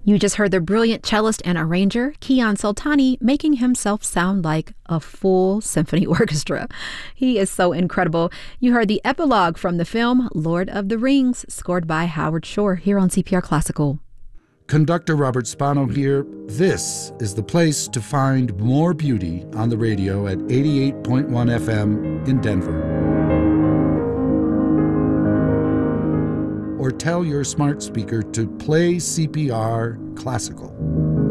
You just heard the brilliant cellist and arranger, Kiyan Soltani, making himself sound like a full symphony orchestra. He is so incredible. You heard the epilogue from the film Lord of the Rings, scored by Howard Shore, here on CPR Classical. Conductor Robert Spano here. This is the place to find more beauty on the radio at 88.1 FM in Denver. Or tell your smart speaker to play CPR Classical.